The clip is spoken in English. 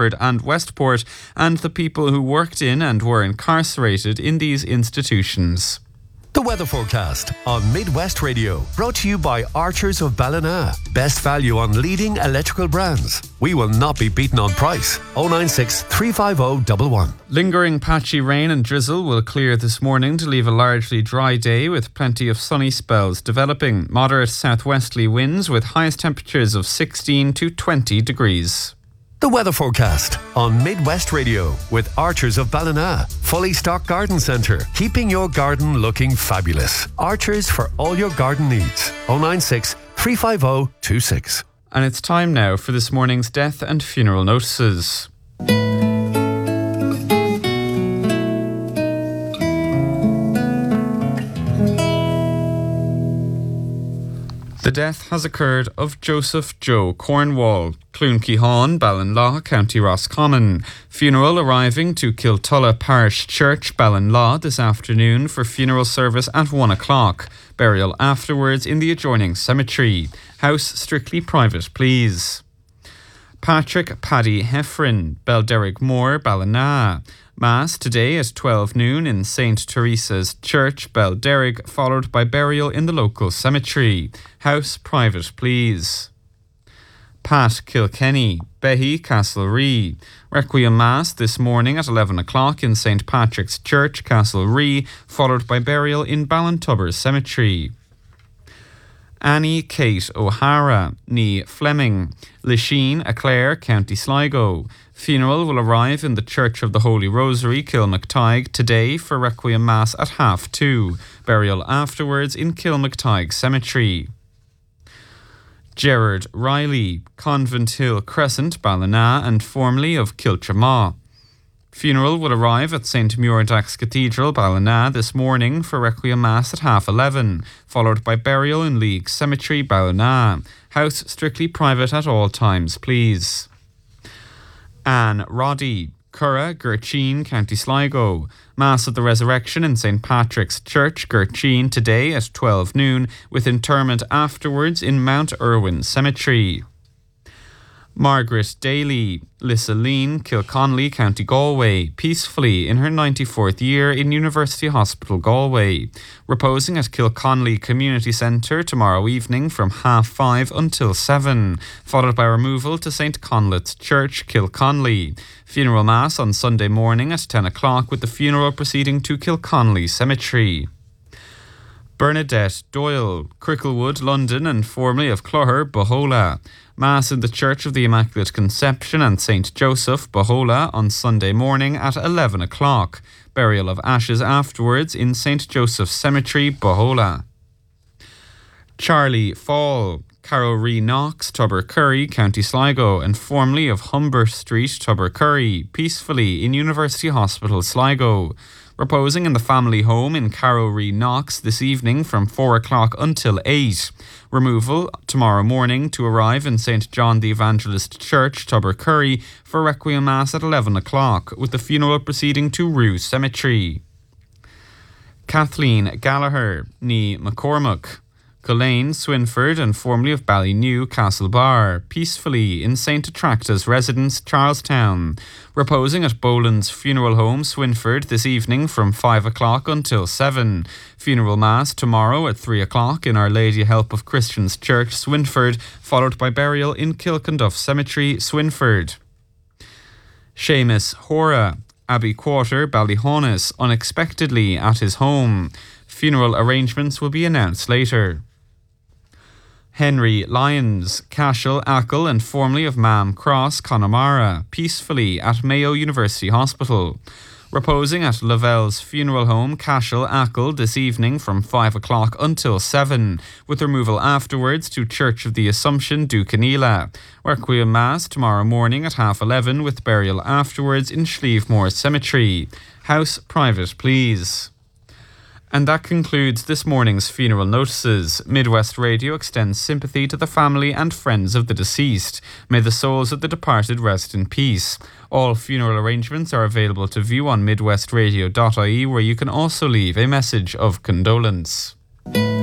Waterford and Westport, and the people who worked in and were incarcerated in these institutions. The weather forecast on Midwest Radio, brought to you by Archers of Ballina. Best value on leading electrical brands. We will not be beaten on price. 096 350 11. Lingering patchy rain and drizzle will clear this morning to leave a largely dry day with plenty of sunny spells developing. Moderate southwesterly winds with highest temperatures of 16 to 20 degrees. The weather forecast on Midwest Radio with Archers of Ballina. Fully stocked garden centre, keeping your garden looking fabulous. Archers for all your garden needs. 096 350 26. And it's time now for this morning's death and funeral notices. The death has occurred of Joseph Joe Cornwall, Cloonkeyhawn, Ballinlaw, County Roscommon. Funeral arriving to Kiltulla Parish Church, Ballinlaw, this afternoon for funeral service at 1 o'clock. Burial afterwards in the adjoining cemetery. House strictly private, please. Patrick Paddy Heffron, Belderrick Moor, Ballina. Mass today at 12 noon in St. Teresa's Church, Belderrick, followed by burial in the local cemetery. House private, please. Pat Kilkenny, Behy, Castlerea. Requiem Mass this morning at 11 o'clock in St. Patrick's Church, Castlerea, followed by burial in Ballintubber Cemetery. Annie Kate O'Hara, ní Fleming, Lisheen, Clare, County Sligo. Funeral will arrive in the Church of the Holy Rosary, Kilmactyghe, today for Requiem Mass at 2:30. Burial afterwards in Kilmactyghe Cemetery. Gerard Riley, Convent Hill Crescent, Ballina, and formerly of Kiltramaw. Funeral will arrive at St. Muirdax Cathedral, Ballina, this morning for Requiem Mass at 11:30, followed by burial in League Cemetery, Ballina. House strictly private at all times, please. Anne Roddy, Curra, Gurcheen, County Sligo. Mass of the Resurrection in St. Patrick's Church, Gurcheen, today at 12 noon, with interment afterwards in Mount Irwin Cemetery. Margaret Daly, Lissaleen, Kilconnelly, County Galway, peacefully in her 94th year in University Hospital, Galway. Reposing at Kilconnelly Community Centre tomorrow evening from 5:30 until 7, followed by removal to St. Conlet's Church, Kilconnelly. Funeral Mass on Sunday morning at 10 o'clock with the funeral proceeding to Kilconnelly Cemetery. Bernadette Doyle, Cricklewood, London, and formerly of Clogher, Bohola. Mass in the Church of the Immaculate Conception and St. Joseph, Bohola, on Sunday morning at 11 o'clock. Burial of ashes afterwards in St. Joseph's Cemetery, Bohola. Charlie Fall, Carrowree Knox, Tubbercurry, County Sligo, and formerly of Humber Street, Tubbercurry, peacefully in University Hospital, Sligo. Reposing in the family home in Carrowree Knox this evening from 4 o'clock until 8. Removal tomorrow morning to arrive in St. John the Evangelist Church, Tubbercurry, for Requiem Mass at 11 o'clock, with the funeral proceeding to Rue Cemetery. Kathleen Gallagher, ní McCormack. Culane, Swinford, and formerly of Ballynew, Castlebar, peacefully in St. Attracta's residence, Charlestown. Reposing at Boland's Funeral Home, Swinford, this evening from 5 o'clock until 7. Funeral Mass tomorrow at 3 o'clock in Our Lady Help of Christians Church, Swinford, followed by burial in Kilkenduff Cemetery, Swinford. Seamus Hora, Abbey Quarter, Ballyhaunis, unexpectedly at his home. Funeral arrangements will be announced later. Henry Lyons, Cashel, Achill, and formerly of Mam Cross, Connemara, peacefully at Mayo University Hospital. Reposing at Lavelle's Funeral Home, Cashel, Achill, this evening from 5 o'clock until 7, with removal afterwards to Church of the Assumption, Ducanila. Requiem Mass tomorrow morning at 11:30, with burial afterwards in Schlievemore Cemetery. House private, please. And that concludes this morning's funeral notices. Midwest Radio extends sympathy to the family and friends of the deceased. May the souls of the departed rest in peace. All funeral arrangements are available to view on midwestradio.ie, where you can also leave a message of condolence.